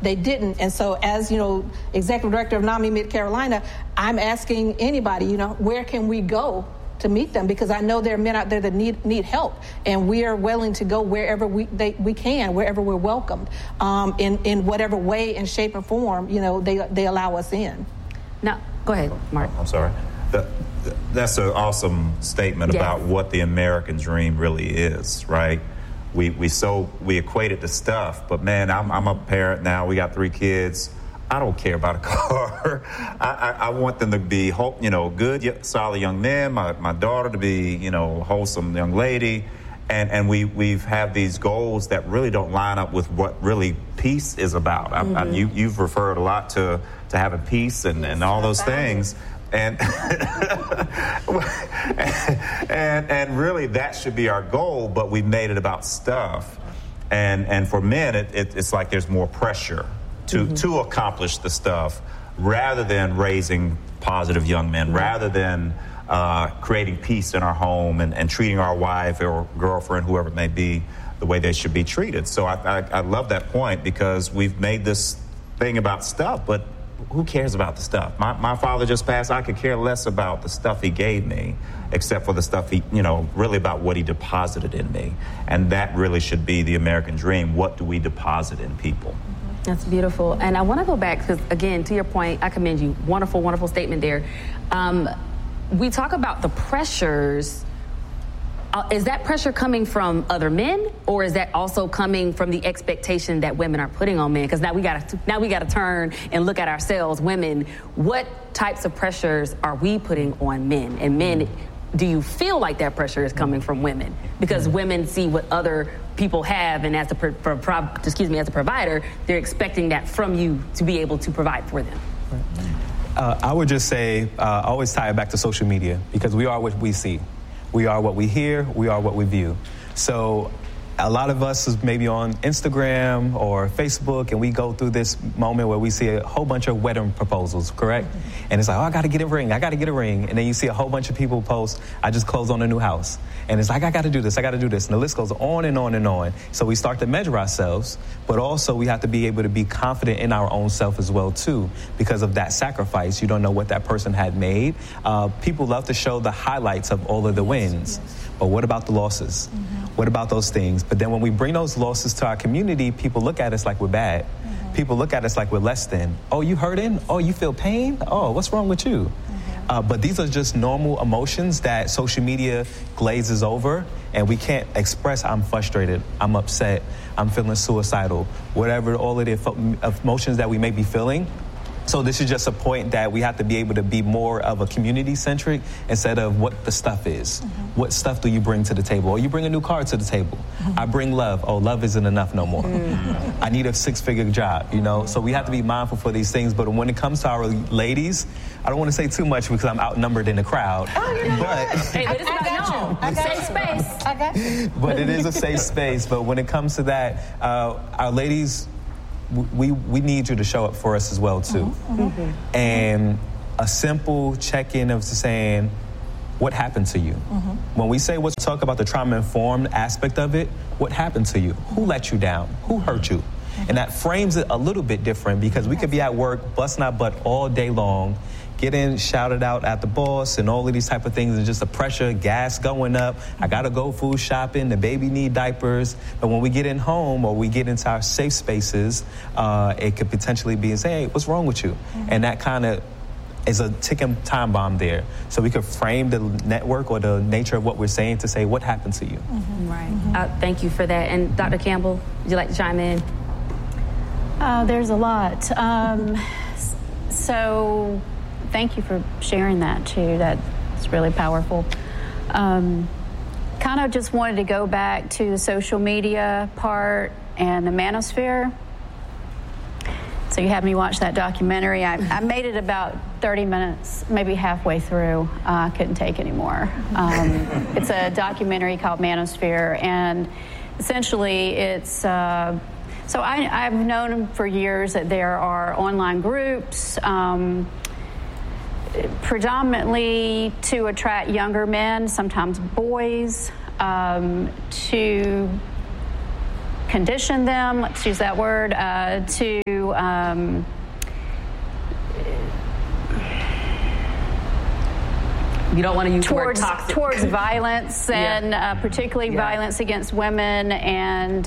they didn't. And so as, executive director of NAMI Mid-Carolina, I'm asking anybody, where can we go to meet them? Because I know there are men out there that need help, and we are willing to go wherever we can, wherever we're welcomed, in whatever way and shape and form, they allow us in. Now, go ahead, Mark. I'm sorry. That's an awesome statement about what the American dream really is, right? We equate it to stuff, but man, I'm a parent now. We got 3 kids. I don't care about a car. I want them to be, good, solid young men. My daughter to be, wholesome young lady, and we've had these goals that really don't line up with what really peace is about. You've referred a lot to having peace and all those things. And and really that should be our goal, but we've made it about stuff. And for men, it's like there's more pressure to accomplish the stuff rather than raising positive young men, rather than creating peace in our home and treating our wife or girlfriend, whoever it may be, the way they should be treated. So I love that point, because we've made this thing about stuff, but who cares about the stuff? My father just passed. I could care less about the stuff he gave me, except for the stuff he, really about what he deposited in me. And that really should be the American dream. What do we deposit in people? That's beautiful. And I want to go back, because, again, to your point, I commend you. Wonderful, wonderful statement there. We talk about the pressures. Is that pressure coming from other men, or is that also coming from the expectation that women are putting on men? Because now we got to turn and look at ourselves, women. What types of pressures are we putting on men? And men, do you feel like that pressure is coming from women? Because women see what other people have, and as a provider, they're expecting that from you to be able to provide for them. I would just say, always tie it back to social media, because we are what we see. We are what we hear. We are what we view. So a lot of us is maybe on Instagram or Facebook, and we go through this moment where we see a whole bunch of wedding proposals, correct? And it's like, I got to get a ring. I got to get a ring. And then you see a whole bunch of people post, I just closed on a new house. And it's like, I got to do this. I got to do this. And the list goes on and on and on. So we start to measure ourselves, but also we have to be able to be confident in our own self as well, too, because of that sacrifice. You don't know what that person had made. People love to show the highlights of all of the wins. But what about the losses? What about those things? But then when we bring those losses to our community, people look at us like we're bad. People look at us like we're less than. Oh, you hurting? Oh, you feel pain? Oh, what's wrong with you? But these are just normal emotions that social media glazes over, and we can't express, I'm frustrated, I'm upset, I'm feeling suicidal, whatever all of the emotions that we may be feeling. So this is just a point that we have to be able to be more of a community-centric instead of what the stuff is. What stuff do you bring to the table? Or you bring a new car to the table. I bring love. Oh, love isn't enough no more. I need a 6-figure job, So we have to be mindful for these things. But when it comes to our ladies, I don't want to say too much because I'm outnumbered in the crowd. But it's not safe space. I got you. But it is a safe space. But when it comes to that, our ladies, we need you to show up for us as well, too. And a simple check-in of saying, what happened to you? When we say let's talk about the trauma-informed aspect of it, what happened to you? Who let you down? Who hurt you? And that frames it a little bit different, because we could be at work busting our butt all day long, getting shouted out at the boss and all of these type of things, and just the pressure, gas going up. I got to go food shopping. The baby need diapers. But when we get in home or we get into our safe spaces, it could potentially be saying, hey, what's wrong with you? And that kind of is a ticking time bomb there. So we could frame the network or the nature of what we're saying to say, what happened to you? Right. Thank you for that. And Dr. Campbell, would you like to chime in? There's a lot. So thank you for sharing that, too. That's really powerful. Kind of just wanted to go back to the social media part and the manosphere. So you had me watch that documentary. I made it about 30 minutes, maybe halfway through. I couldn't take anymore. It's a documentary called Manosphere, and essentially it's... So I've known for years that there are online groups predominantly to attract younger men, sometimes boys, to condition them, let's use that word, to you don't want to use the word toxic. Towards violence, and particularly violence against women, and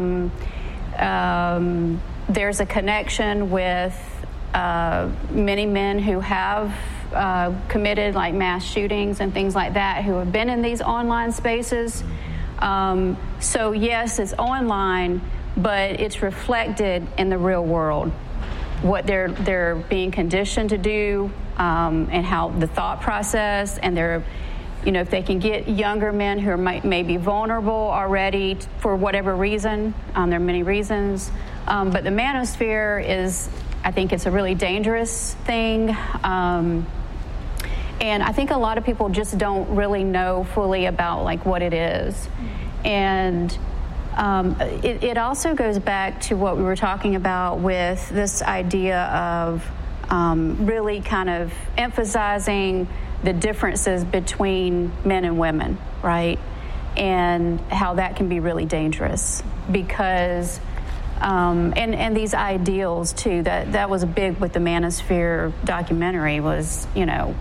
there's a connection with many men who have committed like mass shootings and things like that, who have been in these online spaces. So yes, it's online, but it's reflected in the real world, what they're being conditioned to do, and how the thought process, and they're, if they can get younger men who are may be vulnerable already for whatever reason, there are many reasons, but the manosphere is, I think it's a really dangerous thing, and I think a lot of people just don't really know fully about like what it is, and it also goes back to what we were talking about with this idea of really kind of emphasizing the differences between men and women, right? And how that can be really dangerous because, and these ideals too, that was big with the Manosphere documentary was, the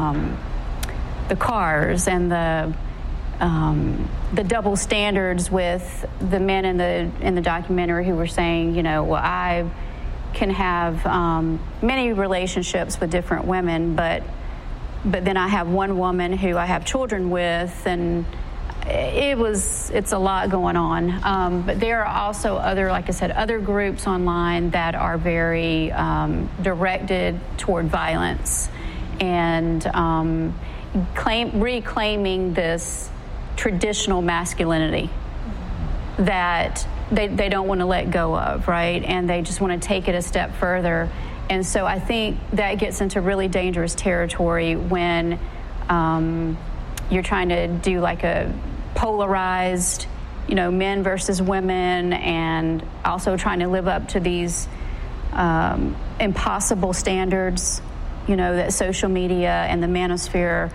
cars and the double standards with the men in the documentary who were saying, well, I can have many relationships with different women, but then I have one woman who I have children with, and it's a lot going on. But there are also other groups online that are very directed toward violence and reclaiming this traditional masculinity that they don't want to let go of, right? And they just want to take it a step further. And so I think that gets into really dangerous territory when you're trying to do like a polarized, men versus women, and also trying to live up to these impossible standards, that social media and the manosphere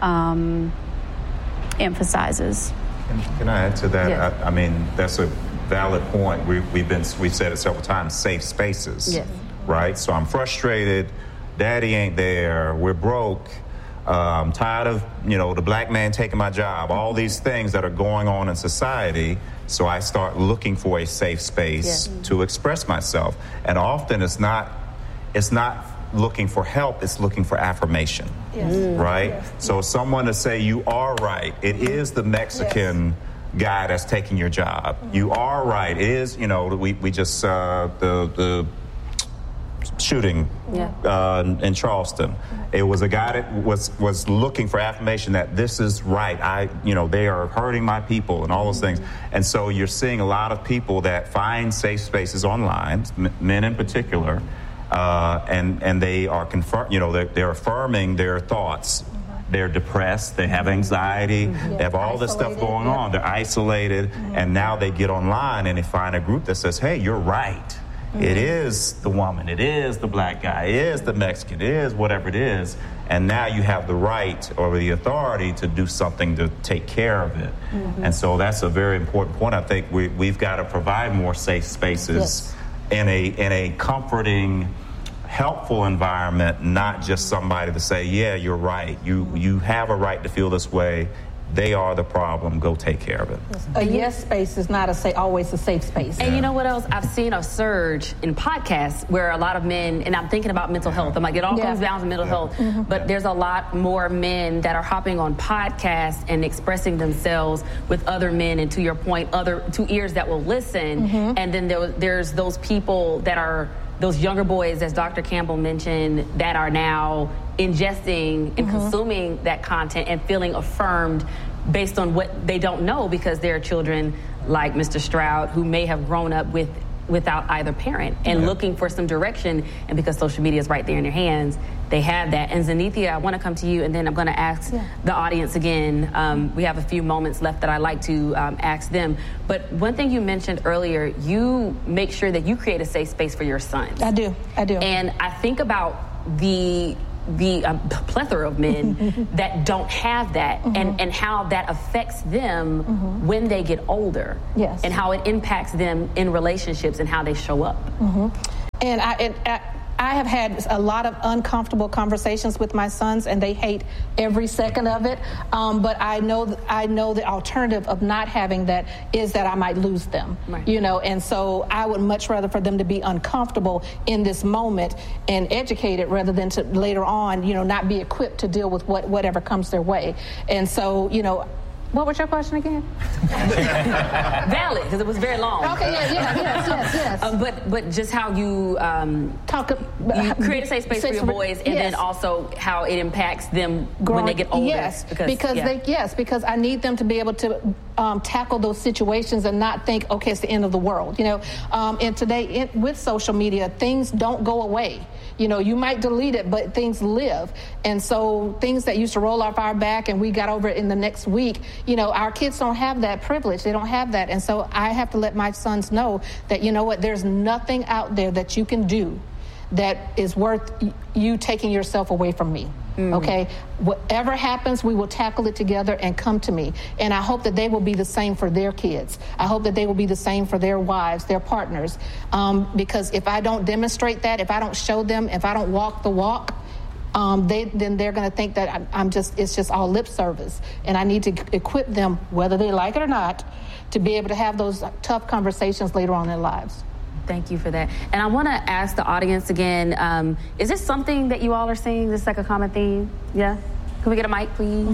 emphasizes. Can I add to that? Yes. I mean, that's a valid point. We've said it several times, safe spaces. Yes. Right? So I'm frustrated, daddy ain't there, we're broke, I'm tired of, the black man taking my job, all these things that are going on in society. So I start looking for a safe space to express myself. And often it's not looking for help, it's looking for affirmation. Yes. Right? Yes. So someone to say, you are right, it is the Mexican guy that's taking your job. You are right. It is, we just the shooting in Charleston. It was a guy that was looking for affirmation that this is right. They are hurting my people and all those things. And so you're seeing a lot of people that find safe spaces online, men in particular, and they are they're affirming their thoughts. They're depressed, they have anxiety, they have all this stuff going on. They're isolated, and now they get online and they find a group that says, hey, you're right. It is the woman, it is the black guy, it is the Mexican, it is whatever it is. And now you have the right or the authority to do something to take care of it. And so that's a very important point. I think we've got to provide more safe spaces in a comforting, helpful environment, not just somebody to say, yeah, you're right. You have a right to feel this way. They are the problem. Go take care of it. A yes space is not always a safe space. And you know what else? I've seen a surge in podcasts where a lot of men, and I'm thinking about mental health. I'm like, it all comes down to mental health. But there's a lot more men that are hopping on podcasts and expressing themselves with other men, and to your point, to ears that will listen. And then there's those people that are those younger boys, as Dr. Campbell mentioned, that are now ingesting and consuming that content and feeling affirmed based on what they don't know, because they're children like Mr. Stroud who may have grown up without either parent and looking for some direction, and because social media is right there in your hands, they have that. And Zenithia, I want to come to you, and then I'm going to ask the audience again. We have a few moments left that I'd like to ask them. But one thing you mentioned earlier, you make sure that you create a safe space for your sons. I do. And I think about the the plethora of men that don't have that, and how that affects them when they get older, and how it impacts them in relationships and how they show up. And I have had a lot of uncomfortable conversations with my sons, and they hate every second of it. But I know the alternative of not having that is that I might lose them, you know. And so I would much rather for them to be uncomfortable in this moment and educated rather than to later on, you know, not be equipped to deal with whatever comes their way. And so, you know. What was your question again? Valid, because it was very long. Okay, yes. But just how you you create a safe space for your boys, and then also how it impacts them when they get older. Yes, because I need them to be able to tackle those situations and not think, okay, it's the end of the world. You know, and today with social media, things don't go away. You know, you might delete it, but things live. And so things that used to roll off our back and we got over it in the next week, you know, our kids don't have that privilege. They don't have that. And so I have to let my sons know that, you know what, there's nothing out there that you can do that is worth you taking yourself away from me. Okay, whatever happens, we will tackle it together and come to me. And I hope that they will be the same for their kids. I hope that they will be the same for their wives, their partners. Because if I don't demonstrate that, if I don't show them, if I don't walk the walk, then they're going to think that it's just all lip service. And I need to equip them, whether they like it or not, to be able to have those tough conversations later on in their lives. Thank you for that. And I want to ask the audience again, is this something that you all are seeing? This is like a common theme? Yeah? Can we get a mic, please?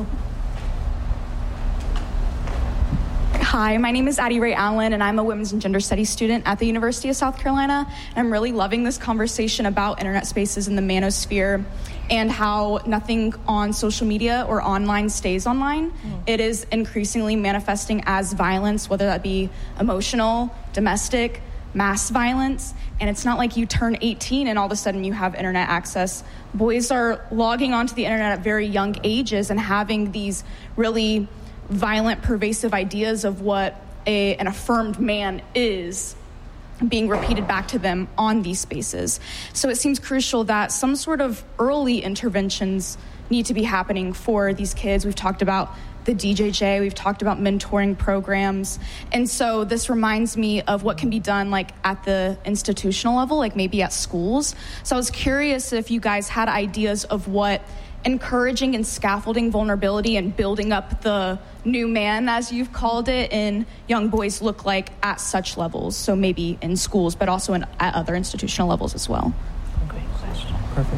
Hi, my name is Addie Ray Allen, and I'm a Women's and Gender Studies student at the University of South Carolina. And I'm really loving this conversation about internet spaces in the manosphere and how nothing on social media or online stays online. It is increasingly manifesting as violence, whether that be emotional, domestic, mass violence, and it's not like you turn 18 and all of a sudden you have internet access. Boys are logging onto the internet at very young ages and having these really violent, pervasive ideas of what an affirmed man is being repeated back to them on these spaces. So it seems crucial that some sort of early interventions need to be happening for these kids. We've talked about the DJJ, we've talked about mentoring programs. And so this reminds me of what can be done like at the institutional level, like maybe at schools. So I was curious if you guys had ideas of what encouraging and scaffolding vulnerability and building up the new man, as you've called it, in young boys look like at such levels. So maybe in schools, but also at other institutional levels as well. Great question. Perfect.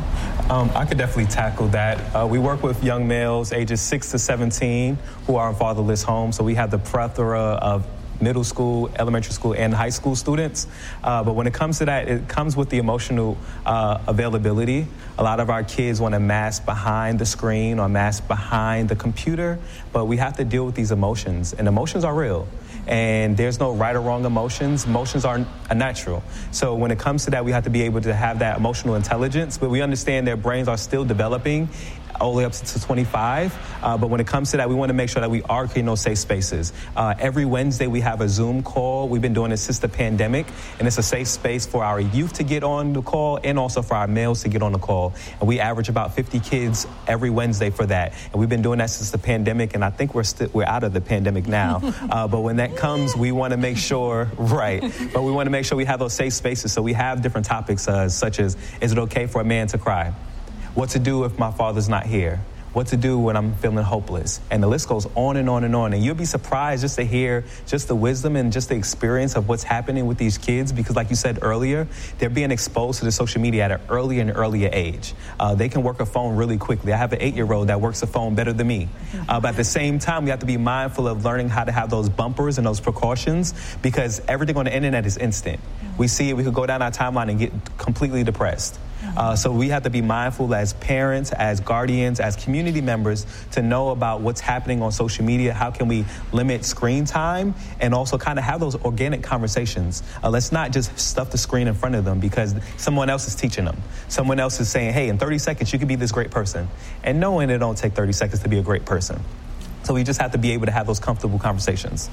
I could definitely tackle that. We work with young males ages 6 to 17 who are in fatherless homes. So we have the plethora of middle school, elementary school, and high school students. But when it comes to that, it comes with the emotional availability. A lot of our kids want to mask behind the screen or mask behind the computer, but we have to deal with these emotions, and emotions are real. And there's no right or wrong emotions. Emotions are natural. So when it comes to that, we have to be able to have that emotional intelligence, but we understand their brains are still developing all the way up to 25. But when it comes to that, we want to make sure that we are creating those safe spaces. Every Wednesday, we have a Zoom call. We've been doing this since the pandemic, and it's a safe space for our youth to get on the call and also for our males to get on the call. And we average about 50 kids every Wednesday for that. And we've been doing that since the pandemic, and I think we're out of the pandemic now. But when that comes, we want to make sure, but we want to make sure we have those safe spaces. So we have different topics such as, is it okay for a man to cry? What to do if my father's not here? What to do when I'm feeling hopeless? And the list goes on and on and on. And you'll be surprised just to hear just the wisdom and just the experience of what's happening with these kids. Because like you said earlier, they're being exposed to the social media at an earlier and earlier age. They can work a phone really quickly. I have an 8-year-old that works a phone better than me. But at the same time, we have to be mindful of learning how to have those bumpers and those precautions, because everything on the internet is instant. We see it, we could go down our timeline and get completely depressed. So we have to be mindful as parents, as guardians, as community members to know about what's happening on social media. How can we limit screen time and also kind of have those organic conversations? Let's not just stuff the screen in front of them because someone else is teaching them. Someone else is saying, hey, in 30 seconds, you can be this great person. And knowing it don't take 30 seconds to be a great person. So we just have to be able to have those comfortable conversations.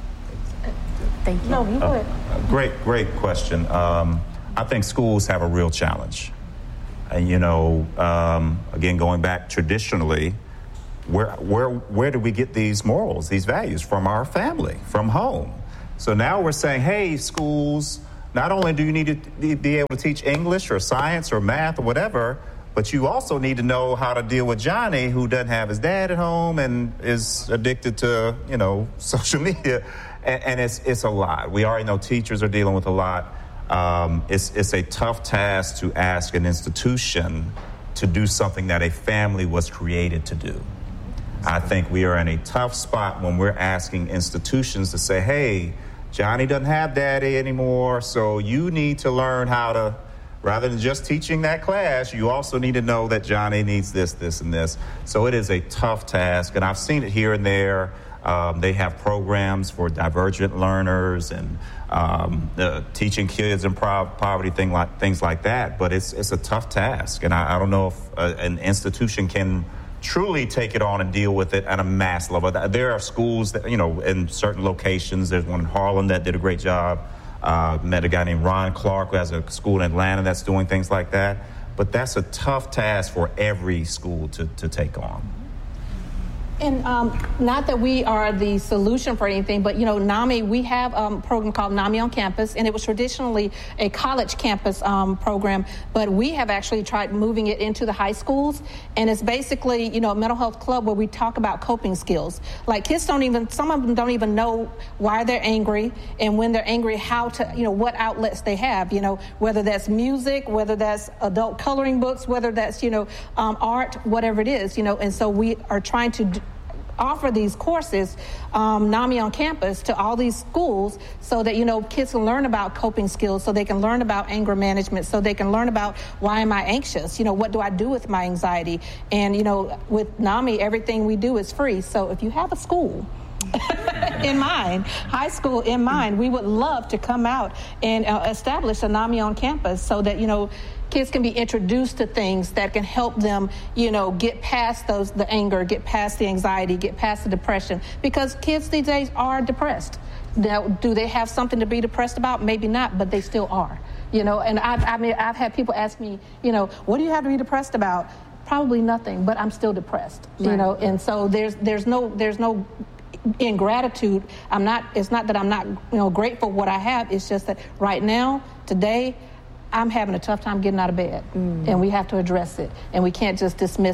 Thank you. No, you go ahead. Great question. I think schools have a real challenge. Again, going back traditionally, where do we get these morals, these values? From our family, from home. So now we're saying, hey, schools, not only do you need to be able to teach English or science or math or whatever, but you also need to know how to deal with Johnny, who doesn't have his dad at home and is addicted to, social media. And it's a lot. We already know teachers are dealing with a lot. It's a tough task to ask an institution to do something that a family was created to do. I think we are in a tough spot when we're asking institutions to say, hey, Johnny doesn't have daddy anymore, so you need to learn how to, rather than just teaching that class, you also need to know that Johnny needs this, this, and this. So it is a tough task, and I've seen it here and there. They have programs for divergent learners and teaching kids in poverty, things like that. But it's a tough task, and I don't know if an institution can truly take it on and deal with it at a mass level. There are schools that, in certain locations. There's one in Harlem that did a great job. Met a guy named Ron Clark, who has a school in Atlanta that's doing things like that. But that's a tough task for every school to take on. And not that we are the solution for anything, but, NAMI, we have a program called NAMI on Campus, and it was traditionally a college campus program, but we have actually tried moving it into the high schools, and it's basically, a mental health club where we talk about coping skills. Like, kids some of them don't even know why they're angry, and when they're angry, how to, what outlets they have, whether that's music, whether that's adult coloring books, whether that's, art, whatever it is, and so we are trying to offer these courses, NAMI on Campus, to all these schools so that, kids can learn about coping skills, so they can learn about anger management, so they can learn about why am I anxious, what do I do with my anxiety? And, with NAMI, everything we do is free. So if you have a school in mind, high school in mind, we would love to come out and establish a NAMI on Campus so that, kids can be introduced to things that can help them, get past the anger, get past the anxiety, get past the depression. Because kids these days are depressed. Now, do they have something to be depressed about? Maybe not, but they still are. And I've had people ask me, what do you have to be depressed about? Probably nothing, but I'm still depressed. Right. And so there's no ingratitude. It's not that I'm not grateful for what I have. It's just that right now, today, I'm having a tough time getting out of bed, and we have to address it, and we can't just dismiss